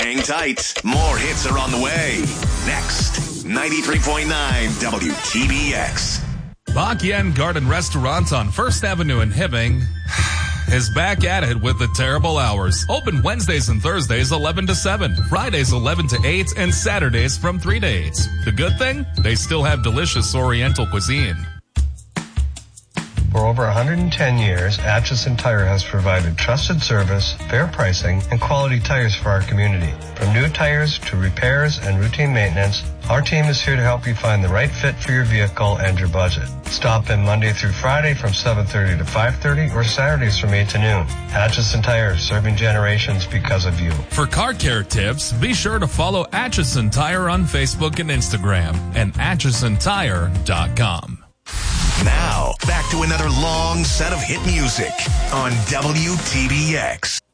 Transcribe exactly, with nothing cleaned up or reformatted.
Hang tight. More hits are on the way. Next, ninety-three point nine W T B X. Bak Yen Garden Restaurant on First Avenue in Hibbing is back at it with the terrible hours. Open Wednesdays and Thursdays eleven to seven, Fridays eleven to eight, and Saturdays from three to eight. The good thing? They still have delicious Oriental cuisine. For over one hundred ten years, Atchison Tire has provided trusted service, fair pricing, and quality tires for our community. From new tires to repairs and routine maintenance, our team is here to help you find the right fit for your vehicle and your budget. Stop in Monday through Friday from seven thirty to five thirty or Saturdays from eight to noon. Atchison Tire, serving generations because of you. For car care tips, be sure to follow Atchison Tire on Facebook and Instagram and atchison tire dot com. Now, back to another long set of hit music on W T B X.